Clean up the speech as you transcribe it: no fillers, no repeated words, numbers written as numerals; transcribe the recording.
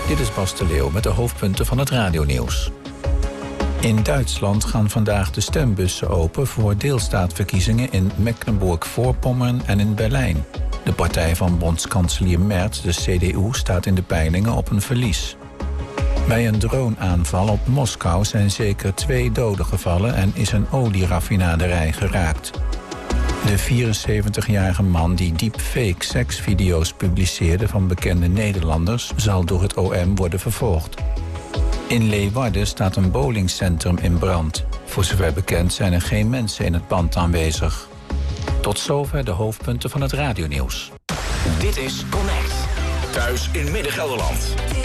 Dit is Bas de Leeuw met de hoofdpunten van het radionieuws. In Duitsland gaan vandaag de stembussen open voor deelstaatverkiezingen in Mecklenburg-Voorpommern en in Berlijn. De partij van bondskanselier Merz, de CDU, staat in de peilingen op een verlies. Bij een droneaanval op Moskou zijn zeker 2 doden gevallen en is een olieraffinaderij geraakt. De 74-jarige man die deepfake seksvideo's publiceerde van bekende Nederlanders zal door het OM worden vervolgd. In Leeuwarden staat een bowlingcentrum in brand. Voor zover bekend zijn er geen mensen in het pand aanwezig. Tot zover de hoofdpunten van het radionieuws. Dit is Connect. Thuis in Midden-Gelderland.